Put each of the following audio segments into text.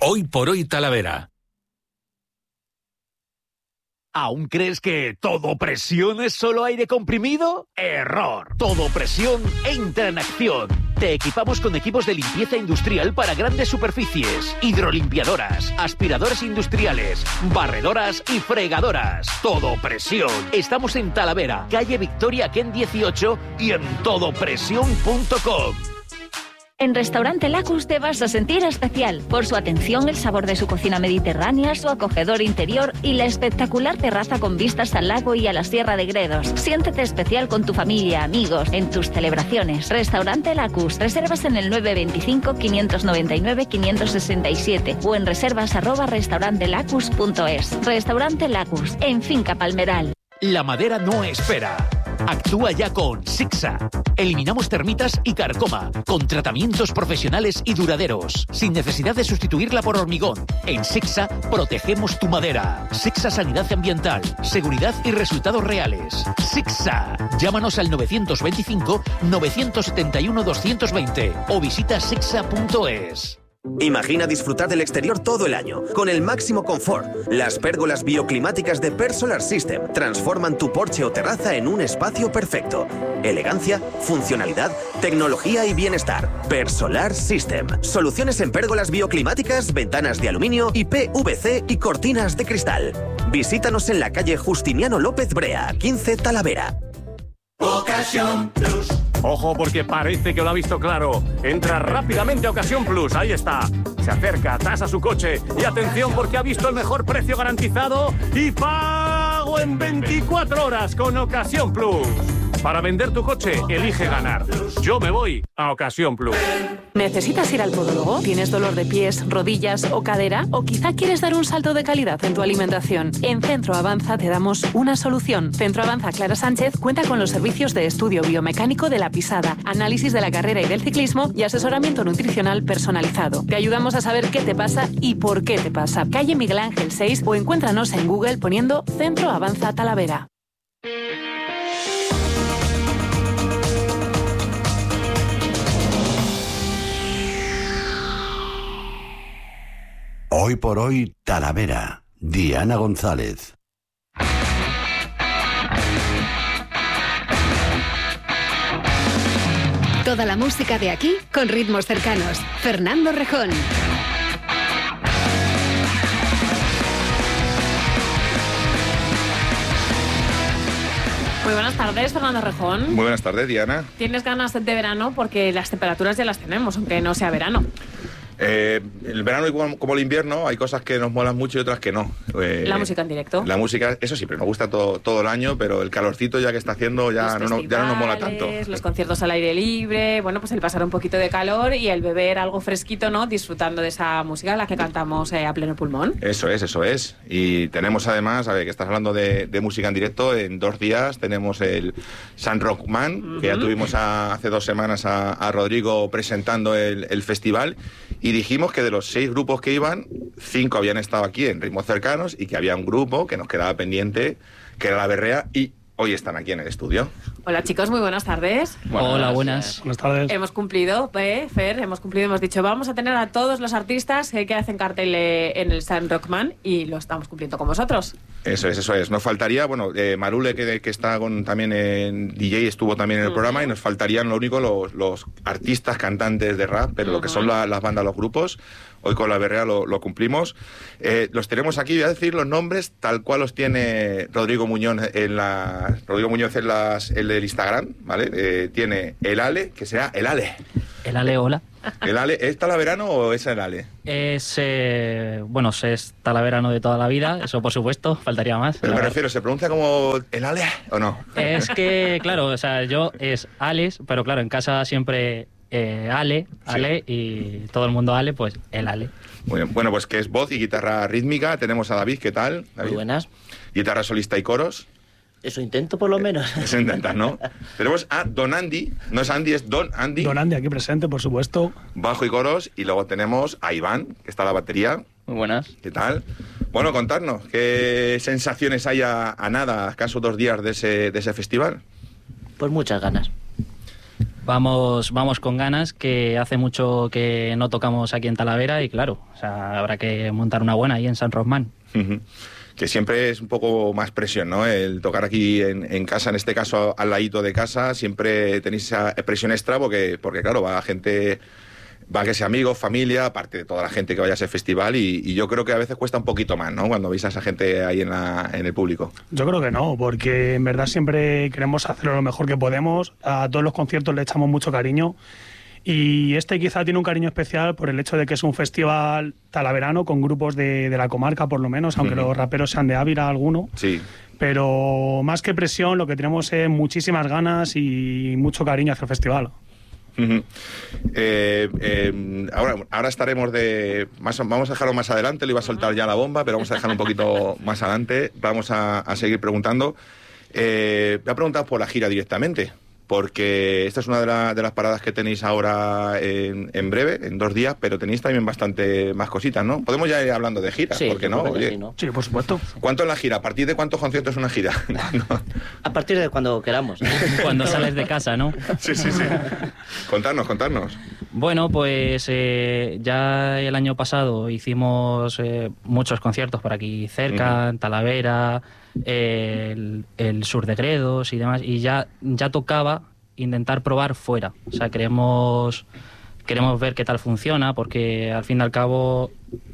Hoy por hoy Talavera. ¿Aún crees que Todo Presión es solo aire comprimido? ¡Error! Todo Presión entra en acción. Te equipamos con equipos de limpieza industrial para grandes superficies, hidrolimpiadoras, aspiradoras industriales, barredoras y fregadoras. Todo Presión. Estamos en Talavera, calle Victoria Ken 18 y en todopresión.com. En Restaurante Lacus te vas a sentir especial por su atención, el sabor de su cocina mediterránea, su acogedor interior y la espectacular terraza con vistas al lago y a la Sierra de Gredos. Siéntete especial con tu familia, amigos, en tus celebraciones. Restaurante Lacus. Reservas en el 925 599 567 o en reservas@restaurantelacus.es. Restaurante Lacus, en Finca Palmeral. La madera no espera. Actúa ya con Sixa. Eliminamos termitas y carcoma, con tratamientos profesionales y duraderos, sin necesidad de sustituirla por hormigón. En Sixa protegemos tu madera. Sixa Sanidad Ambiental, seguridad y resultados reales. Sixa. Llámanos al 925 971 220 o visita sixa.es. Imagina disfrutar del exterior todo el año, con el máximo confort. Las pérgolas bioclimáticas de Persolar System transforman tu porche o terraza en un espacio perfecto. Elegancia, funcionalidad, tecnología y bienestar. Persolar System. Soluciones en pérgolas bioclimáticas, ventanas de aluminio y PVC y cortinas de cristal. Visítanos en la calle Justiniano López Brea, 15 Talavera. Ocasión Plus. Ojo, porque parece que lo ha visto claro. Entra rápidamente a Ocasión Plus, ahí está. Se acerca, tasa su coche y atención porque ha visto el mejor precio garantizado y pago en 24 horas con Ocasión Plus. Para vender tu coche, elige ganar. Yo me voy a Ocasión Plus. ¿Necesitas ir al podólogo? ¿Tienes dolor de pies, rodillas o cadera? ¿O quizá quieres dar un salto de calidad en tu alimentación? En Centro Avanza te damos una solución. Centro Avanza Clara Sánchez cuenta con los servicios de estudio biomecánico de la pisada, análisis de la carrera y del ciclismo y asesoramiento nutricional personalizado. Te ayudamos a saber qué te pasa y por qué te pasa. Calle Miguel Ángel 6 o encuéntranos en Google poniendo Centro Avanza Talavera. Hoy por hoy, Talavera. Diana González. Toda la música de aquí con ritmos cercanos. Fernando Rejón. Muy buenas tardes, Fernando Rejón. Muy buenas tardes, Diana. ¿Tienes ganas de verano? Porque las temperaturas ya las tenemos, aunque no sea verano. El verano, igual como el invierno, hay cosas que nos molan mucho y otras que no. La música en directo. La música, eso sí, pero nos gusta todo el año, pero el calorcito ya que está haciendo ya no nos mola tanto. Los conciertos al aire libre, bueno, pues el pasar un poquito de calor y el beber algo fresquito, ¿no? Disfrutando de esa música, la que cantamos a pleno pulmón. Eso es. Y tenemos además, a ver, que estás hablando de música en directo, en 2 días tenemos el San Rockman, que ya tuvimos hace 2 semanas a Rodrigo presentando el festival. Y dijimos que de los 6 grupos que iban, 5 habían estado aquí en ritmos cercanos y que había un grupo que nos quedaba pendiente, que era La Berrea, y hoy están aquí en el estudio. Hola chicos, muy buenas tardes. Hola, buenas. Buenas tardes. Hemos cumplido, Fer, hemos dicho, vamos a tener a todos los artistas que hacen cartel en el San Rockman y lo estamos cumpliendo con vosotros. Eso es. Nos faltaría, Marule, que está también en DJ, estuvo también en el programa, y nos faltarían, lo único, los artistas, cantantes de rap, pero lo que son las bandas, los grupos. Hoy con La Berrea lo cumplimos. Los tenemos aquí, voy a decir los nombres tal cual los tiene Rodrigo Muñoz Rodrigo Muñoz en el del Instagram, ¿vale? Tiene el Ale, que será el Ale. El Ale, hola. ¿El Ale es talaverano o es el Ale? Es talaverano de toda la vida, eso por supuesto, faltaría más. Pero me refiero, ¿se pronuncia como el Ale o no? Es que, claro, o sea, yo es Alex, pero claro, en casa siempre Ale, y todo el mundo Ale, pues el Ale. Muy bien. Bueno, pues que es voz y guitarra rítmica. Tenemos a David, ¿qué tal? David. Muy buenas. Guitarra solista y coros. Eso intento por lo menos. Eso intentas, ¿no? Tenemos a Don Andy, no es Andy, es Don Andy. Don Andy aquí presente, por supuesto. Bajo y coros. Y luego tenemos a Iván, que está a la batería. Muy buenas. ¿Qué tal? Bueno, contarnos, ¿qué sensaciones hay a nada, acaso 2 días de ese festival? Pues muchas ganas. Vamos con ganas, que hace mucho que no tocamos aquí en Talavera y claro, o sea, habrá que montar una buena ahí en San Rockman. Que siempre es un poco más presión, ¿no? El tocar aquí en casa, en este caso al ladito de casa, siempre tenéis esa presión extra porque claro, va gente, va que sea amigos, familia, aparte de toda la gente que vaya a ese festival y yo creo que a veces cuesta un poquito más, ¿no? Cuando veis a esa gente ahí en el público. Yo creo que no, porque en verdad siempre queremos hacerlo lo mejor que podemos, a todos los conciertos le echamos mucho cariño. Y este quizá tiene un cariño especial por el hecho de que es un festival talaverano con grupos de la comarca, por lo menos, aunque los raperos sean de Ávila alguno. Sí. Pero más que presión, lo que tenemos es muchísimas ganas y mucho cariño hacia el festival. Ahora estaremos vamos a dejarlo más adelante, le iba a soltar ya la bomba, pero vamos a dejarlo un poquito más adelante. Vamos a seguir preguntando. Voy a preguntar por la gira directamente. Porque esta es una de las paradas que tenéis ahora en breve, en 2 días, pero tenéis también bastante más cositas, ¿no? Podemos ya ir hablando de giras, sí, ¿por qué no? Oye, sí, ¿no? Sí, por supuesto. ¿Cuánto es la gira? ¿A partir de cuántos conciertos es una gira? No. A partir de cuando queramos. Cuando sales de casa, ¿no? Sí. Contarnos. Bueno, pues ya el año pasado hicimos muchos conciertos por aquí cerca, en Talavera, el sur de Gredos y demás, y ya tocaba intentar probar fuera. O sea, queremos ver qué tal funciona, porque al fin y al cabo,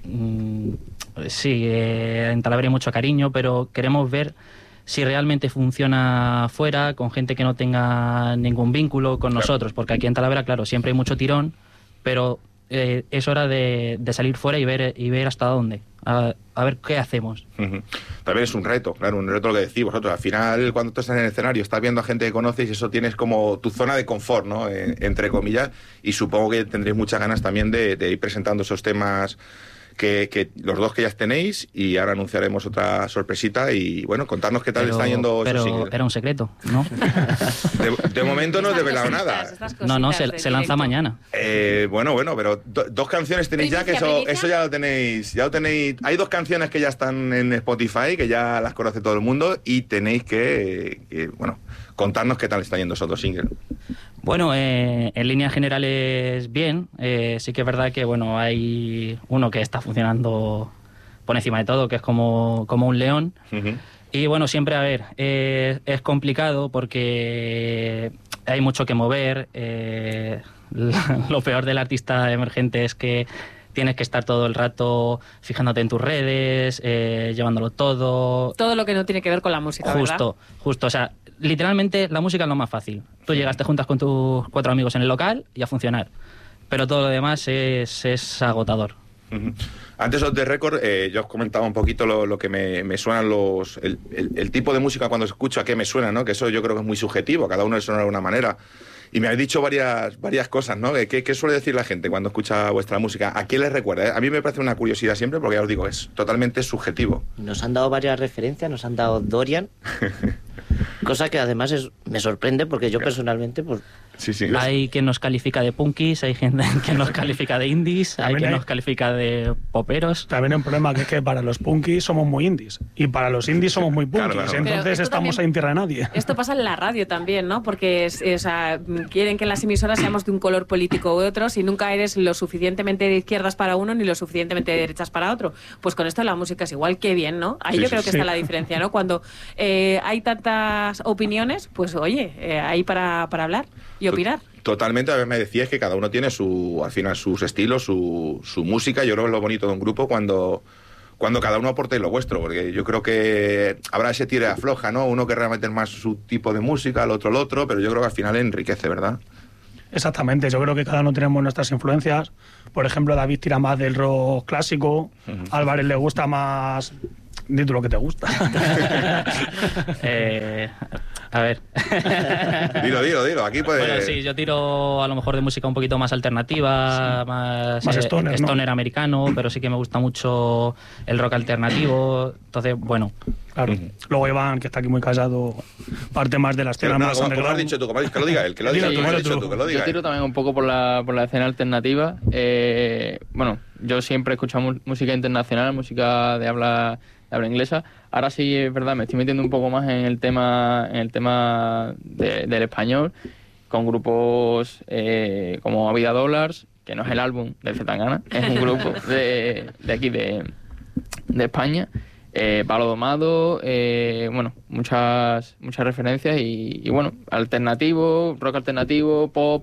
sí, en Talavera hay mucho cariño, pero queremos ver si realmente funciona fuera, con gente que no tenga ningún vínculo con nosotros, porque aquí en Talavera, claro, siempre hay mucho tirón, pero es hora de salir fuera y ver hasta dónde, a ver qué hacemos. También es un reto, claro, un reto lo que decís vosotros. Al final, cuando tú estás en el escenario, estás viendo a gente que conoces y eso tienes como tu zona de confort, ¿no? Entre comillas, y supongo que tendréis muchas ganas también de ir presentando esos temas que los dos que ya tenéis, y ahora anunciaremos otra sorpresita y bueno, contarnos qué tal está yendo esos singles. Era un secreto, ¿no? De momento no he develado nada. No, se lanza mañana. Bueno, pero 2 canciones tenéis ya, que eso ya lo tenéis. Hay 2 canciones que ya están en Spotify, que ya las conoce todo el mundo, y tenéis que contarnos qué tal está yendo esos 2 singles. Bueno, en líneas generales bien. Sí que es verdad que hay uno que está funcionando por encima de todo, que es como un león. Y bueno, siempre, a ver, es complicado porque hay mucho que mover. Lo peor del artista emergente es que tienes que estar todo el rato fijándote en tus redes, llevándolo todo. Todo lo que no tiene que ver con la música, Justo. O sea, literalmente la música es lo más fácil. Tú llegas, te juntas con tus 4 amigos en el local y a funcionar. Pero todo lo demás es agotador. Antes de Record, yo os comentaba un poquito lo que me suenan el tipo de música cuando escucho a qué me suena, ¿no? Que eso yo creo que es muy subjetivo, cada uno le suena de alguna manera. Y me habéis dicho varias cosas, ¿no? ¿Qué suele decir la gente cuando escucha vuestra música? ¿A quién les recuerda? A mí me parece una curiosidad siempre, porque ya os digo, es totalmente subjetivo. Nos han dado varias referencias, nos han dado Dorian, cosa que además me sorprende, porque yo personalmente, pues... Sí. Hay quien nos califica de punkis, hay gente que nos califica de indies, hay quien nos califica de poperos. También hay un problema, que es que para los punkis somos muy indies y para los indies somos muy punkis. Claro. Entonces estamos ahí en tierra de nadie. Esto pasa en la radio también, ¿no? Porque quieren que en las emisoras seamos de un color político u otro, si nunca eres lo suficientemente de izquierdas para uno ni lo suficientemente de derechas para otro. Pues con esto la música es igual, que bien, ¿no? Ahí yo creo que está la diferencia, ¿no? Cuando hay tantas opiniones, pues oye, hay para hablar y opinar. Totalmente. A ver, me decías que cada uno tiene al final sus estilos, su música. Yo creo que es lo bonito de un grupo cuando cada uno aporte lo vuestro, porque yo creo que habrá ese tira y afloja, ¿no? Uno querrá meter más su tipo de música, el otro, pero yo creo que al final enriquece, ¿verdad? Exactamente, yo creo que cada uno tenemos nuestras influencias. Por ejemplo, David tira más del rock clásico, Álvarez le gusta más... Di tú lo que te gusta. A ver. Dilo. Aquí puede... Bueno, sí, yo tiro a lo mejor de música un poquito más alternativa, más stoner americano, pero sí que me gusta mucho el rock alternativo. Entonces, bueno. Claro. Luego Iván, que está aquí muy callado, parte más de la escena más underground. ¿Cómo has dicho tú? Que lo diga él. Yo tiro también un poco por la escena alternativa. Bueno, yo siempre he escuchado música internacional, música de habla inglesa. Ahora sí, es verdad, me estoy metiendo un poco más en el tema del español. con grupos como Vida Dollars, que no es el álbum de Zetangana, es un grupo de aquí, de España. Palo Domado, bueno, muchas referencias y bueno, alternativo, rock alternativo, pop,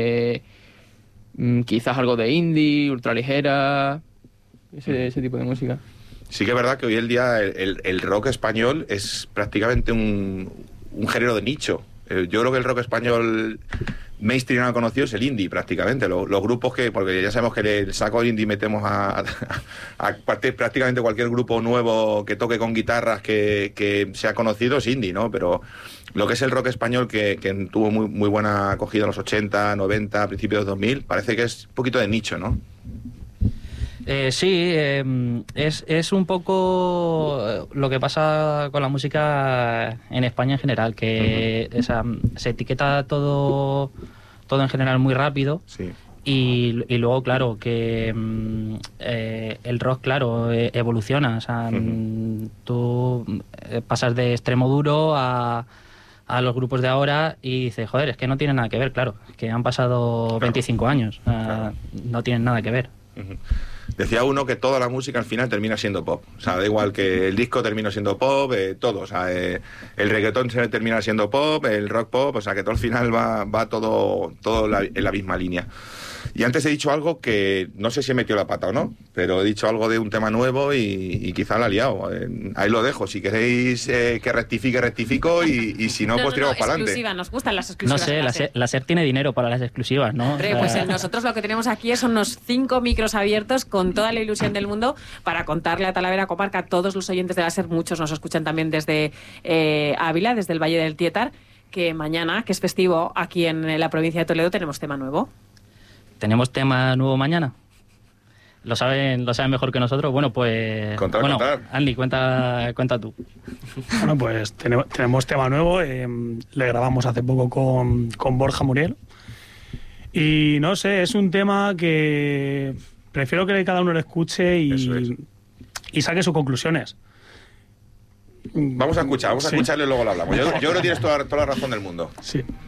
quizás algo de indie, ultraligera, ese tipo de música. Sí que es verdad que hoy en día el rock español es prácticamente un género de nicho. Yo creo que el rock español mainstream no conocido es el indie prácticamente. Los grupos porque ya sabemos que el saco indie metemos a prácticamente cualquier grupo nuevo que toque con guitarras que sea conocido es indie, ¿no? Pero lo que es el rock español que tuvo muy buena acogida en los 80, 90, principios de 2000, parece que es un poquito de nicho, ¿no? Sí, es un poco lo que pasa con la música en España en general, que se etiqueta todo en general muy rápido. Sí. Y luego, claro, que el rock, claro, evoluciona. O sea, tú pasas de extremo duro a los grupos de ahora y dices, joder, es que no tiene nada que ver, claro, que han pasado 25 años, no tienen nada que ver. Decía uno que toda la música al final termina siendo pop. O sea, da igual que el disco termine siendo pop, todo. O sea, el reggaetón se termina siendo pop, el rock pop, o sea, que todo al final va todo en la misma línea. Y antes he dicho algo que no sé si he metido la pata o no, pero he dicho algo de un tema nuevo y quizá la he liado. Ahí lo dejo. Si queréis que rectifico y si no, pues tiramos para adelante. Exclusiva, nos gustan las exclusivas. No sé, la SER tiene dinero para las exclusivas, ¿no? Hombre, pues nosotros lo que tenemos aquí son unos 5 micros abiertos con toda la ilusión del mundo para contarle a Talavera Comarca, a todos los oyentes de la SER, muchos nos escuchan también desde Ávila, desde el Valle del Tietar, que mañana, que es festivo aquí en la provincia de Toledo, tenemos tema nuevo. ¿Tenemos tema nuevo mañana? ¿Lo saben mejor que nosotros? Bueno, pues... Contar. Andy, cuenta tú. Bueno, pues tenemos tema nuevo. Le grabamos hace poco con Borja Muriel. Y no sé, es un tema que prefiero que cada uno lo escuche y saque sus conclusiones. Vamos a escucharle y luego lo hablamos. Yo creo que tienes toda la razón del mundo. Sí.